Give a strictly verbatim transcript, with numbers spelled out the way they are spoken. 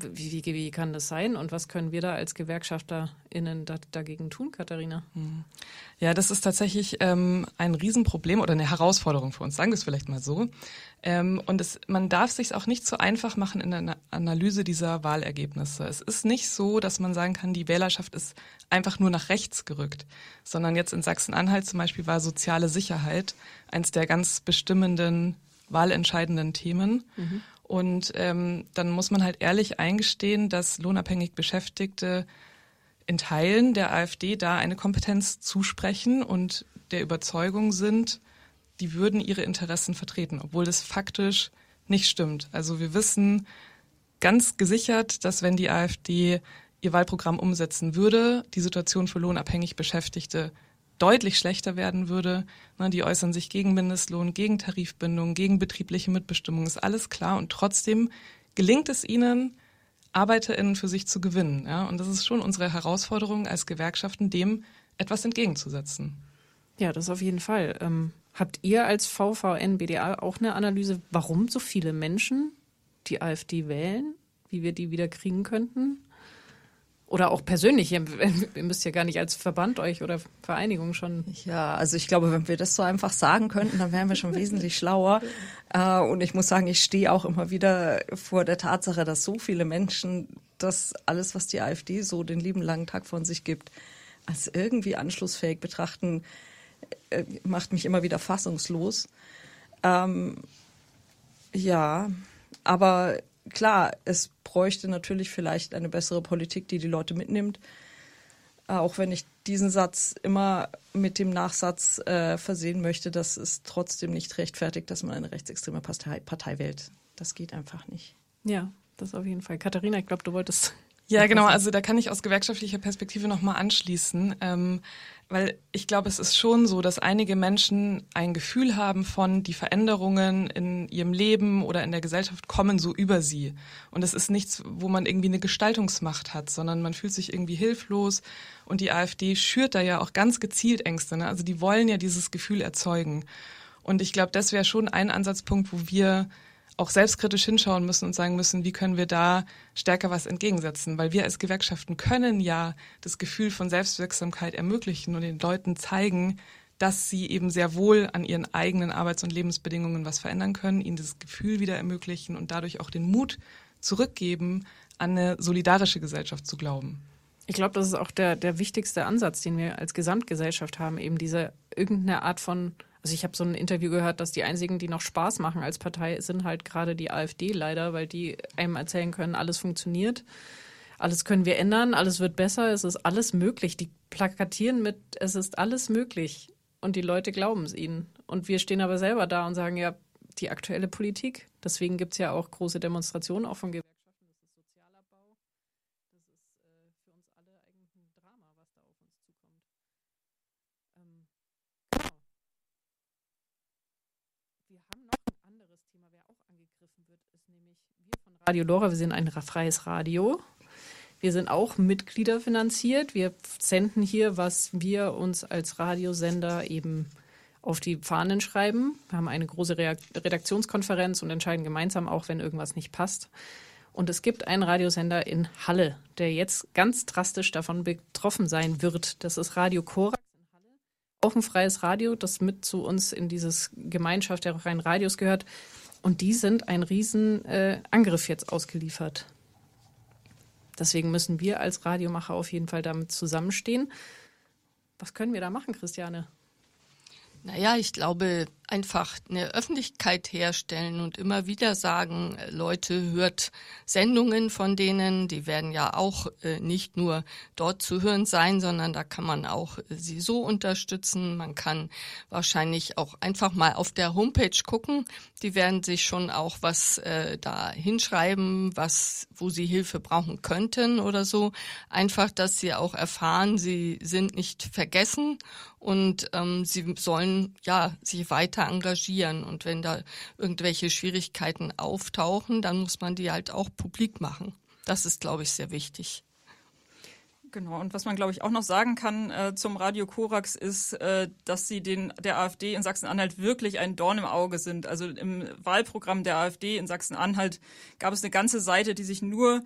wie, wie, wie kann das sein und was können wir da als GewerkschafterInnen da, dagegen tun, Katharina? Ja, das ist tatsächlich ähm, ein Riesenproblem oder eine Herausforderung für uns, sagen wir es vielleicht mal so. Ähm, und es, man darf sich auch nicht so einfach machen in der Analyse dieser Wahlergebnisse. Es ist nicht so, dass man sagen kann, die Wählerschaft ist einfach nur nach rechts gerückt, sondern jetzt in Sachsen-Anhalt zum Beispiel war soziale Sicherheit eins der ganz bestimmenden, wahlentscheidenden Themen. Mhm. Und ähm, dann muss man halt ehrlich eingestehen, dass lohnabhängig Beschäftigte in Teilen der AfD da eine Kompetenz zusprechen und der Überzeugung sind, die würden ihre Interessen vertreten, obwohl das faktisch nicht stimmt. Also wir wissen ganz gesichert, dass wenn die AfD ihr Wahlprogramm umsetzen würde, die Situation für lohnabhängig Beschäftigte deutlich schlechter werden würde. Die äußern sich gegen Mindestlohn, gegen Tarifbindung, gegen betriebliche Mitbestimmung, ist alles klar. Und trotzdem gelingt es ihnen, ArbeiterInnen für sich zu gewinnen. Ja? Und das ist schon unsere Herausforderung als Gewerkschaften, dem etwas entgegenzusetzen. Ja, das auf jeden Fall. Ähm, habt ihr als V V N B D A auch eine Analyse, warum so viele Menschen die AfD wählen, wie wir die wieder kriegen könnten? Oder auch persönlich, ihr müsst ja gar nicht als Verband euch oder Vereinigung schon. Ja, also ich glaube, wenn wir das so einfach sagen könnten, dann wären wir schon wesentlich schlauer. Und ich muss sagen, ich stehe auch immer wieder vor der Tatsache, dass so viele Menschen das alles, was die AfD so den lieben langen Tag von sich gibt, als irgendwie anschlussfähig betrachten, macht mich immer wieder fassungslos. Ähm, ja, aber klar, es bräuchte natürlich vielleicht eine bessere Politik, die die Leute mitnimmt. Auch wenn ich diesen Satz immer mit dem Nachsatz äh, versehen möchte, dass es trotzdem nicht rechtfertigt, dass man eine rechtsextreme Partei, Partei wählt. Das geht einfach nicht. Ja, das auf jeden Fall. Katharina, ich glaube, du wolltest... Ja, genau. Also da kann ich aus gewerkschaftlicher Perspektive nochmal anschließen, ähm, weil ich glaube, es ist schon so, dass einige Menschen ein Gefühl haben von, die Veränderungen in ihrem Leben oder in der Gesellschaft kommen so über sie. Und es ist nichts, wo man irgendwie eine Gestaltungsmacht hat, sondern man fühlt sich irgendwie hilflos. Und die AfD schürt da ja auch ganz gezielt Ängste, ne? Also die wollen ja dieses Gefühl erzeugen. Und ich glaube, das wäre schon ein Ansatzpunkt, wo wir auch selbstkritisch hinschauen müssen und sagen müssen, wie können wir da stärker was entgegensetzen? Weil wir als Gewerkschaften können ja das Gefühl von Selbstwirksamkeit ermöglichen und den Leuten zeigen, dass sie eben sehr wohl an ihren eigenen Arbeits- und Lebensbedingungen was verändern können, ihnen das Gefühl wieder ermöglichen und dadurch auch den Mut zurückgeben, an eine solidarische Gesellschaft zu glauben. Ich glaube, das ist auch der, der wichtigste Ansatz, den wir als Gesamtgesellschaft haben, eben diese irgendeine Art von... Also ich habe so ein Interview gehört, dass die einzigen, die noch Spaß machen als Partei, sind halt gerade die AfD leider, weil die einem erzählen können, alles funktioniert, alles können wir ändern, alles wird besser, es ist alles möglich. Die plakatieren mit, es ist alles möglich und die Leute glauben es ihnen. Und wir stehen aber selber da und sagen, ja, die aktuelle Politik, deswegen gibt es ja auch große Demonstrationen, auch von Gewerkschaften, das ist Sozialabbau, das ist äh, für uns alle eigentlich ein Drama, was da auf uns zukommt. Ähm, genau. Wir haben noch ein anderes Thema, wer auch angegriffen wird, ist nämlich wir von Radio Lora. Wir sind ein freies Radio. Wir sind auch mitgliederfinanziert. Wir senden hier, was wir uns als Radiosender eben auf die Fahnen schreiben. Wir haben eine große Redaktionskonferenz und entscheiden gemeinsam auch, wenn irgendwas nicht passt. Und es gibt einen Radiosender in Halle, der jetzt ganz drastisch davon betroffen sein wird. Das ist Radio Korax. Auch ein freies Radio, das mit zu uns in dieses Gemeinschaft der freien Radios gehört. Und die sind ein riesen äh, Angriff jetzt ausgeliefert. Deswegen müssen wir als Radiomacher auf jeden Fall damit zusammenstehen. Was können wir da machen, Christiane? Naja, ich glaube, einfach eine Öffentlichkeit herstellen und immer wieder sagen, Leute, hört Sendungen von denen, die werden ja auch äh, nicht nur dort zu hören sein, sondern da kann man auch äh, sie so unterstützen. Man kann wahrscheinlich auch einfach mal auf der Homepage gucken. Die werden sich schon auch was äh, da hinschreiben, was, wo sie Hilfe brauchen könnten oder so. Einfach, dass sie auch erfahren, sie sind nicht vergessen und ähm, sie sollen ja sich weiter engagieren. Und wenn da irgendwelche Schwierigkeiten auftauchen, dann muss man die halt auch publik machen. Das ist, glaube ich, sehr wichtig. Genau, und was man, glaube ich, auch noch sagen kann äh, zum Radio Korax ist, äh, dass sie den der AfD in Sachsen-Anhalt wirklich ein Dorn im Auge sind. Also im Wahlprogramm der AfD in Sachsen-Anhalt gab es eine ganze Seite, die sich nur